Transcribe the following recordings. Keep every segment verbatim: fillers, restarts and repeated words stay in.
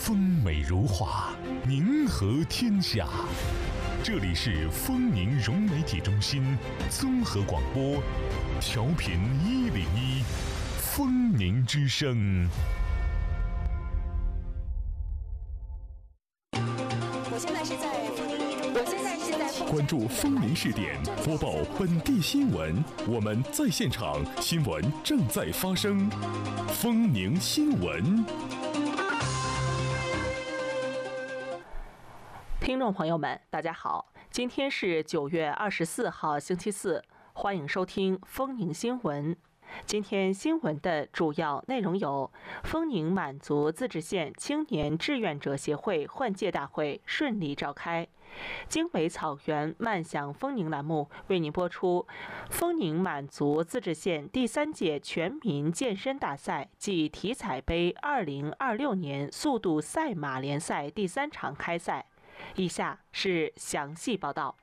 风美如画，宁和天下。这里是丰宁融媒体中心综合广播，调频一零一，丰宁之声。 我现在是在丰宁一中，我现在是在关注丰宁视点，播报本地新闻。我们在现场，新闻正在发生。丰宁新闻。 听众朋友们，大家好，今天是九月二十四号，星期四，欢迎收听丰宁新闻。今天新闻的主要内容有：丰宁满族自治县青年志愿者协会换届大会顺利召开；经纬草原漫享丰宁栏目为您播出丰宁满族自治县第三届全民健身大赛暨体彩杯二零二六年速度赛马联赛第三场开赛。以下是详细报道。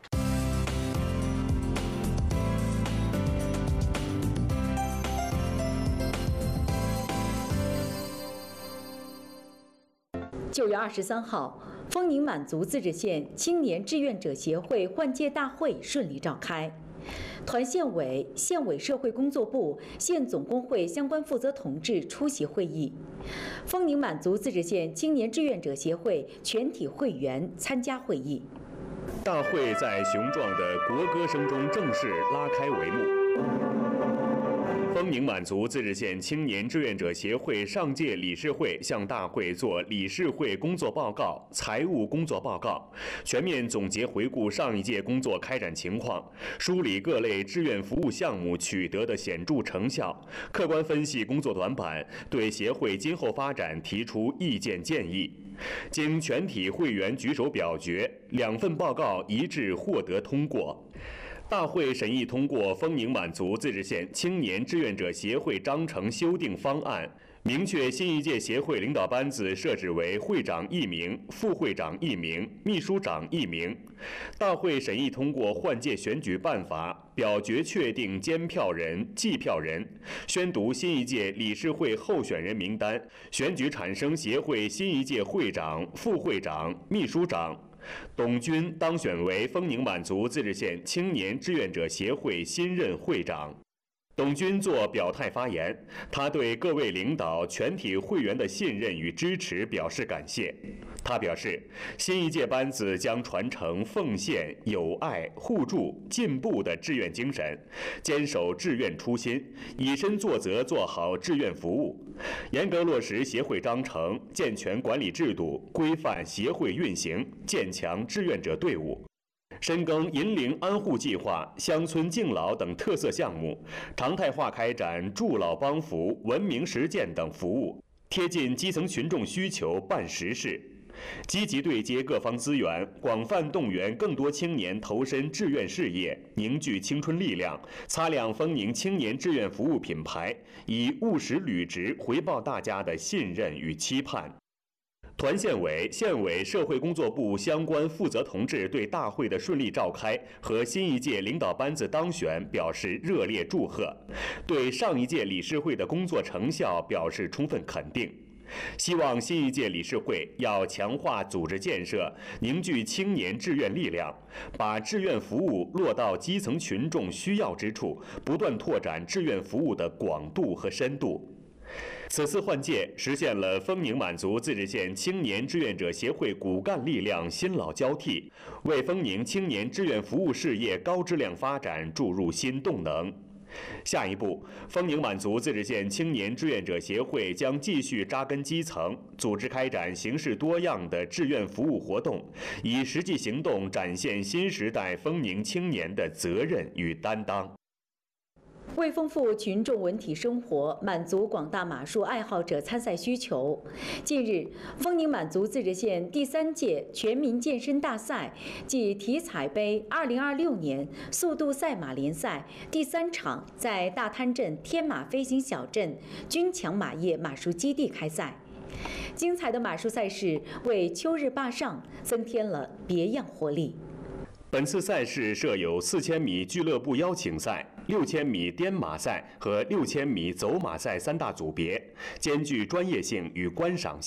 九月二十三号，丰宁满族自治县青年志愿者协会换届大会顺利召开。团县委、县委社会工作部、县总工会相关负责同志出席会议。丰宁满族自治县青年志愿者协会全体会员参加会议。 大会在雄壮的国歌声中正式拉开帷幕。丰宁满族自治县青年志愿者协会上届理事会向大会作理事会工作报告、财务工作报告，全面总结回顾上一届工作开展情况，梳理各类志愿服务项目取得的显著成效，客观分析工作短板，对协会今后发展提出意见建议。经全体会员举手表决，两份报告一致获得通过。大会审议通过丰宁满族自治县青年志愿者协会章程修订方案，明确新一届协会领导班子设置为会长一名、副会长一名、秘书长一名。大会审议通过换届选举办法，表决确定监票人、计票人，宣读新一届理事会候选人名单，选举产生协会新一届会长、副会长、秘书长。董军当选为丰宁满族自治县青年志愿者协会新任会长。董军作表态发言，他对各位领导、全体会员的信任与支持表示感谢。他表示，新一届班子将传承奉献、友爱、互助、进步的志愿精神，坚守志愿初心，以身作则，做好志愿服务，严格落实协会章程，健全管理制度，规范协会运行，建强志愿者队伍。深耕银龄安护计划、乡村敬老等特色项目，常态化开展助老帮扶、文明实践等服务，贴近基层群众需求办实事，积极对接各方资源，广泛动员更多青年投身志愿事业，凝聚青春力量，擦亮丰宁青年志愿服务品牌，以务实履职回报大家的信任与期盼。团县委、县委社会工作部相关负责同志对大会的顺利召开和新一届领导班子当选表示热烈祝贺，对上一届理事会的工作成效表示充分肯定。希望新一届理事会要强化组织建设，凝聚青年志愿力量，把志愿服务落到基层群众需要之处，不断拓展志愿服务的广度和深度。此次换届实现了丰宁满族自治县青年志愿者协会骨干力量新老交替，为丰宁青年志愿服务事业高质量发展注入新动能。下一步，丰宁满族自治县青年志愿者协会将继续扎根基层，组织开展形式多样的志愿服务活动，以实际行动展现新时代丰宁青年的责任与担当。 为丰富群众文体生活，满足广大马术爱好者参赛需求，近日，丰宁满族自治县第三届全民健身大赛暨体彩杯二零二六年速度赛马联赛第三场在大滩镇天马飞行小镇军强马业马术基地开赛。精彩的马术赛事为秋日坝上增添了别样活力。 本次赛事设有四千米俱乐部邀请赛、六千米颠马赛和六千米走马赛三大组别，兼具专业性与观赏性。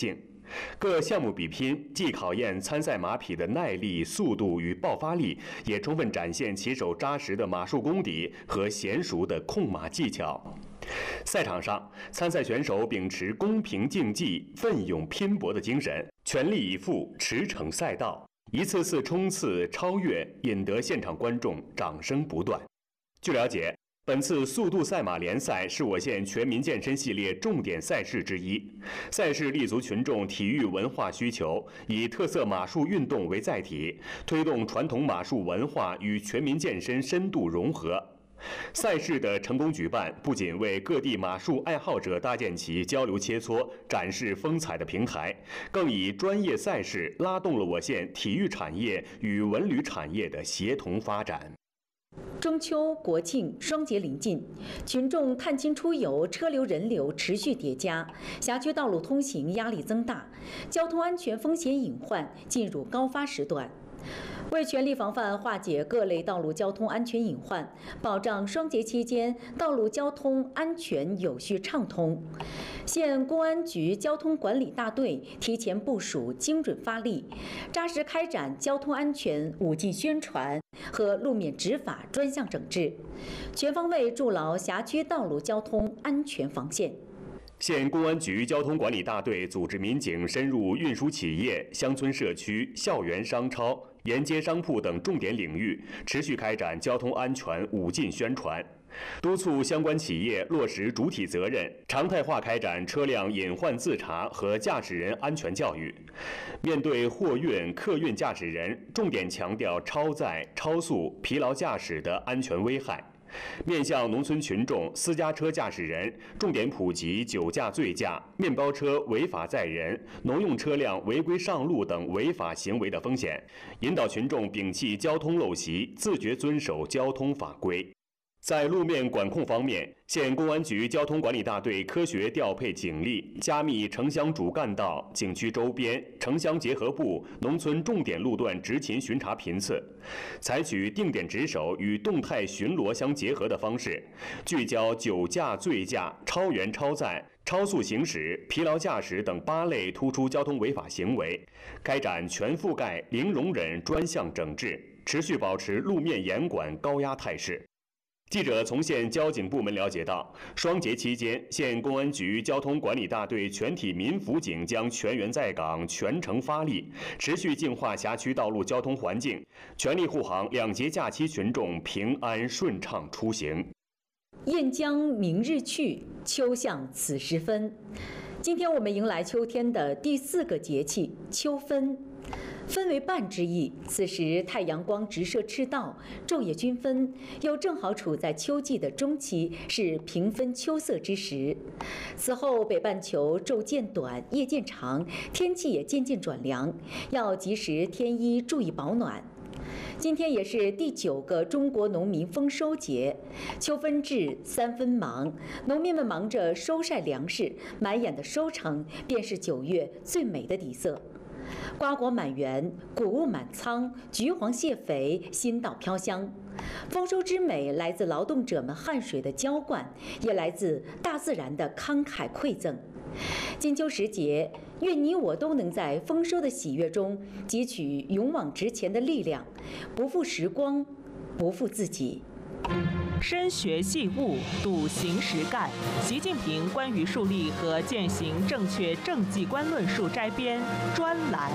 各项目比拼既考验参赛马匹的耐力、速度与爆发力，也充分展现骑手扎实的马术功底和娴熟的控马技巧。赛场上，参赛选手秉持公平竞技、奋勇拼搏的精神，全力以赴驰骋赛道，一次次冲刺超越，引得现场观众掌声不断。据了解，本次速度赛马联赛是我县全民健身系列重点赛事之一。赛事立足群众体育文化需求，以特色马术运动为载体，推动传统马术文化与全民健身深度融合。赛事的成功举办，不仅为各地马术爱好者搭建起交流切磋、展示风采的平台，更以专业赛事拉动了我县体育产业与文旅产业的协同发展。 中秋、国庆双节临近，群众探亲出游，车流人流持续叠加，辖区道路通行压力增大，交通安全风险隐患进入高发时段。为全力防范化解各类道路交通安全隐患，保障双节期间道路交通安全有序畅通，县公安局交通管理大队提前部署、精准发力，扎实开展交通安全五禁宣传和路面执法专项整治，全方位筑牢辖区道路交通安全防线。 县公安局交通管理大队组织民警深入运输企业、乡村社区、校园商超、沿街商铺等重点领域，持续开展交通安全五禁宣传，督促相关企业落实主体责任，常态化开展车辆隐患自查和驾驶人安全教育。面对货运、客运驾驶人，重点强调超载、超速、疲劳驾驶的安全危害。面向农村群众、私家车驾驶人，重点普及酒驾、醉驾、面包车违法载人、农用车辆违规上路等违法行为的风险，引导群众摒弃交通陋习，自觉遵守交通法规。在路面管控方面，县公安局交通管理大队科学调配警力，加密城乡主干道、景区周边、城乡结合部、农村重点路段执勤巡查频次，采取定点值守与动态巡逻相结合的方式，聚焦酒驾、醉驾、超员超载、超速行驶、疲劳驾驶等八类突出交通违法行为，开展全覆盖、零容忍专项整治，持续保持路面严管高压态势。记者从县交警部门了解到，双节期间，县公安局交通管理大队全体民辅警将全员在岗，全程发力，持续净化辖区道路交通环境，全力护航两节假期群众平安顺畅出行。 雁将明日去，秋向此时分。今天我们迎来秋天的第四个节气秋分。分为半之意，此时太阳光直射赤道，昼夜均分，又正好处在秋季的中期，是平分秋色之时。此后北半球昼渐短，夜渐长，天气也渐渐转凉，要及时添衣，注意保暖。今天也是第九个中国农民丰收节，秋分至，三分忙，农民们忙着收晒粮食，满眼的收成便是九月最美的底色。瓜果满园，谷物满仓，橘黄蟹肥，新稻飘香。丰收之美来自劳动者们汗水的浇灌，也来自大自然的慷慨馈赠。金秋时节，愿你我都能在丰收的喜悦中汲取勇往直前的力量，不负时光，不负自己。 深学细悟，笃行实干。习近平关于树立和践行正确政绩观论述摘编专栏。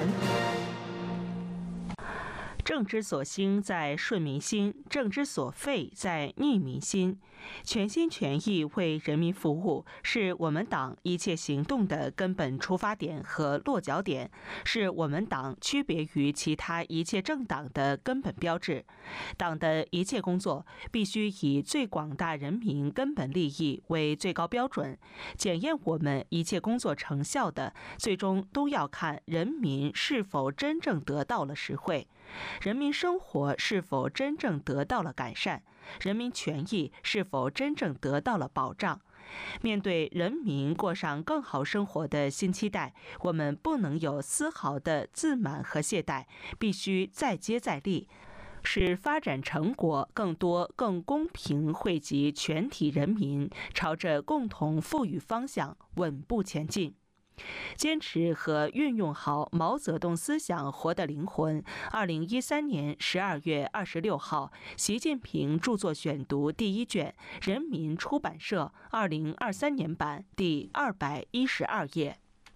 政之所兴在顺民心，政之所废在逆民心。全心全意为人民服务，是我们党一切行动的根本出发点和落脚点，是我们党区别于其他一切政党的根本标志。党的一切工作必须以最广大人民根本利益为最高标准，检验我们一切工作成效的，最终都要看人民是否真正得到了实惠，人民生活是否真正得到了改善，人民权益是否真正得到了保障。面对人民过上更好生活的新期待，我们不能有丝毫的自满和懈怠，必须再接再厉，使发展成果更多、更公平惠及全体人民，朝着共同富裕方向稳步前进。 坚持和运用好毛泽东思想活的灵魂。二零一三年十二月二十六号，习近平著作选读第一卷，人民出版社二零二三年版第二百一十二页。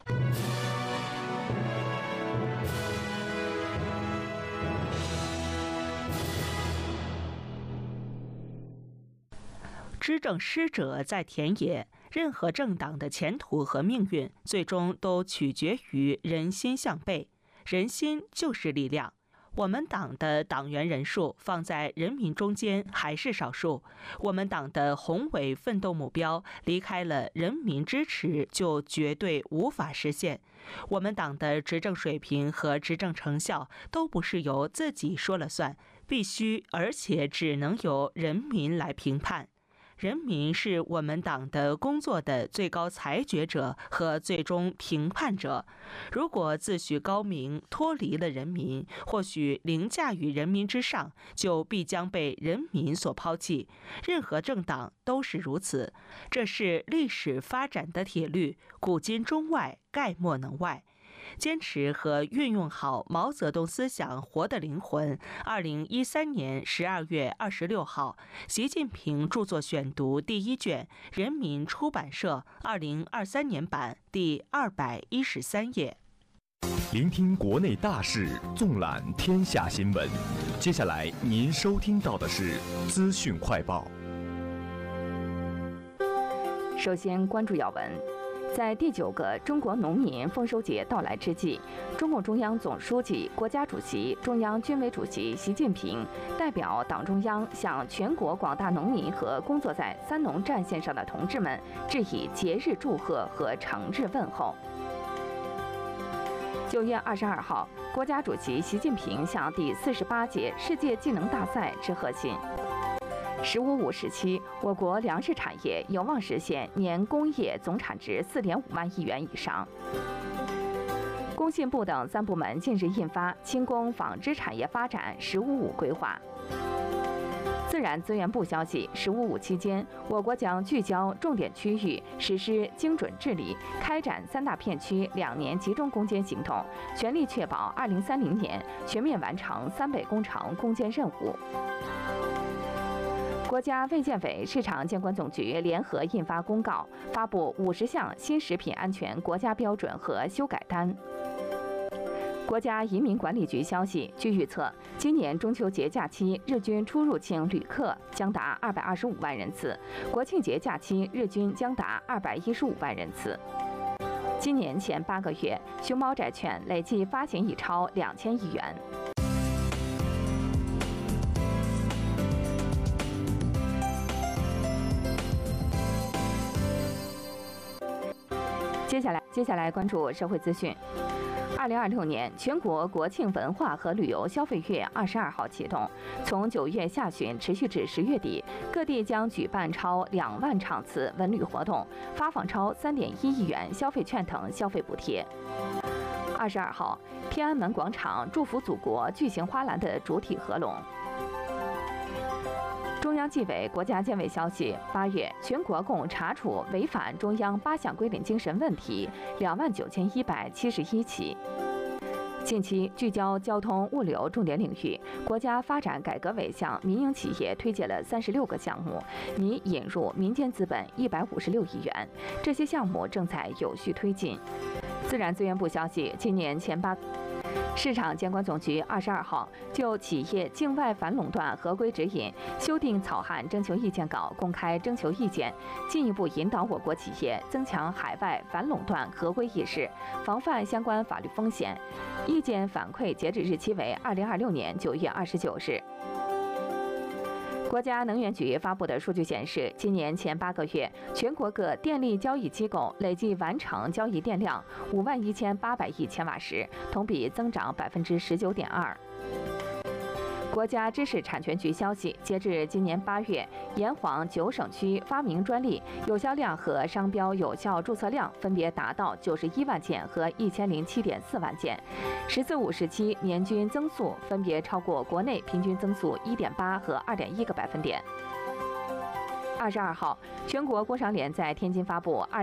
知政师者在田野。任何政党的前途和命运，最终都取决于人心向背。人心就是力量。我们党的党员人数放在人民中间还是少数。我们党的宏伟奋斗目标，离开了人民支持，就绝对无法实现。我们党的执政水平和执政成效，都不是由自己说了算，必须而且只能由人民来评判。人民是我们党的工作的最高裁决者和最终评判者。如果自诩高明，脱离了人民，或许凌驾于人民之上，就必将被人民所抛弃。任何政党都是如此，这是历史发展的铁律，古今中外概莫能外。坚持和运用好毛泽东思想活的灵魂。二零一三年十二月二十六号，习近平著作选读第一卷，人民出版社二零二三年版第二百一十三页。 聆听国内大事，纵览天下新闻。接下来您收听到的是资讯快报。 首先关注要闻。在第九个中国农民丰收节到来之际，中共中央总书记、国家主席、中央军委主席习近平代表党中央向全国广大农民和工作在三农战线上的同志们致以节日祝贺和诚挚问候。九月二十二号，国家主席习近平向第四十八届世界技能大赛致贺信。“十五五”时期，我国粮食产业有望实现年工业总产值四点五万亿元以上。工信部等三部门近日印发《轻工纺织产业发展“十五五”规划》。自然资源部消息，“十五五”期间，我国将聚焦重点区域，实施精准治理，开展三大片区两年集中攻坚行动，全力确保二零三零年全面完成三北工程攻坚任务。国家卫健委、市场监管总局联合印发公告，发布五十项新食品安全国家标准和修改单。国家移民管理局消息，据预测，今年中秋节假期日均出入境旅客将达二百二十五万人次，国庆节假期日均将达二百一十五万人次。今年前八个月，熊猫债券累计发行已超两千亿元。接下来，接下来关注社会资讯。二零二六年全国国庆文化和旅游消费月二十二号启动，从九月下旬持续至十月底，各地将举办超两万场次文旅活动，发放超三点一亿元消费券等消费补贴。二十二号，天安门广场祝福祖国巨型花篮的主体合拢。中央纪委、国家监委消息，八月全国共查处违反中央八项规定精神问题两万九千一百七十一起。近期聚焦交通物流重点领域，国家发展改革委向民营企业推荐了三十六个项目，拟引入民间资本一百五十六亿元，这些项目正在有序推进。自然资源部消息，今年前八。市场监管总局二十二号就企业境外反垄断合规指引修订草案征求意见稿公开征求意见，进一步引导我国企业增强海外反垄断合规意识，防范相关法律风险。意见反馈截止日期为二零二六年九月二十九日。国家能源局发布的数据显示，今年前八个月，全国各电力交易机构累计完成交易电量五万一千八百亿千瓦时，同比增长百分之十九点二。国家知识产权局消息，截至今年八月，沿黄九省区发明专利有效量和商标有效注册量分别达到九十一万件和一千零七点四万件，十四五时期年均增速分别超过国内平均增速一点八和二点一个百分点。二十二号，全国工商联在天津发布二。